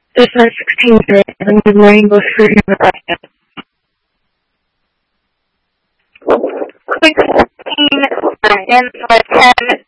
This is 16-bit, and good morning, both fruit and Nebraska. Quick 16 in for 10